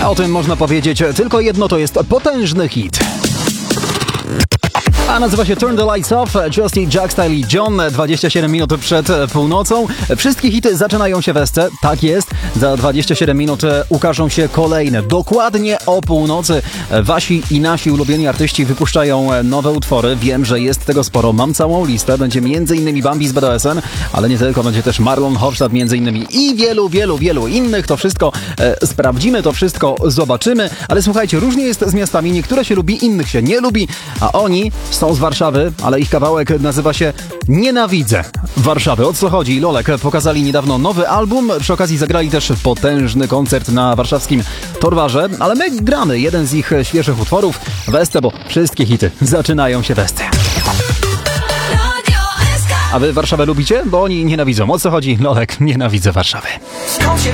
O tym można powiedzieć tylko jedno, to jest potężny hit. A nazywa się Turn the Lights Off, Justin, Jack Style i John, 27 minut przed północą. Wszystkie hity zaczynają się w Esce, tak jest. Za 27 minut ukażą się kolejne. Dokładnie o północy wasi i nasi ulubieni artyści wypuszczają nowe utwory. Wiem, że jest tego sporo, mam całą listę. Będzie m.in. Bambi z BDSM, ale nie tylko, będzie też Marlon Hofstadt m.in. i wielu innych. To wszystko sprawdzimy, to wszystko zobaczymy. Ale słuchajcie, różnie jest z miastami. Niektóre się lubi, innych się nie lubi, a oni są z Warszawy, ale ich kawałek nazywa się Nienawidzę Warszawy. O co chodzi? Lolek pokazali niedawno nowy album, przy okazji zagrali też potężny koncert na warszawskim Torwarze, ale my gramy jeden z ich świeżych utworów w Esce, bo wszystkie hity zaczynają się w Esce. A wy Warszawę lubicie? Bo oni nienawidzą. O co chodzi? Lolek, Nienawidzę Warszawy.